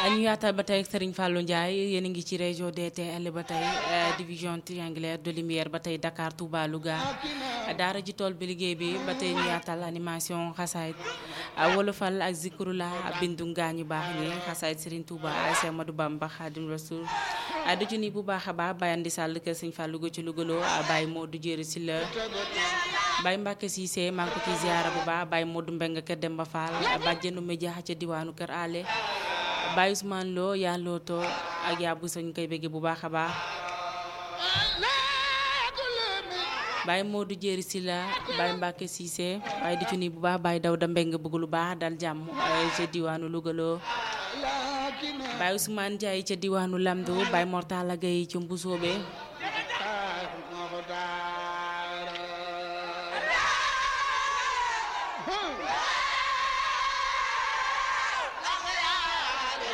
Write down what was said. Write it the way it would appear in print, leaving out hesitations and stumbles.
ñu yaatal ba tey Serigne Fallou Ndiaye yéen a ngi ci région DTL ba tey division triangulaire de lumière ba tey Dakar Touba Louga daara ji tool bi liggéey bi ba tey ñu yaatal animation xasaayit wolofal ak zikrula bindu ngaañu baax ñi xasaayit Serigne Touba Cheikh Amadou Bamba Khadim Rasoul du ci ni bu baax a baax bayandi sàll kër Serigne Fallou go ci Lougaloo Baye Modou Jéeri si la Baye Mbacke Cissé maa ngi ko ci ziara bu baax Baye Modou Mbeng kër Demba Fall bàjjenu média ca diwaanu kër Ale Baye Ousmane Lo yaa looto ak yaa bu sañ koy bëgg bu baax a baax Baye Modou Jéeri si la Baye Mbacke Cissé waaye di ci ni bu baax Baye Dawda Mbeng bëgg lu baax dal jàmm ca diwaanu Lougaloo Baye Ousmane Ndiaye ca diwaanu Lamdo Baye Mortala Gaye ca Mbusoobe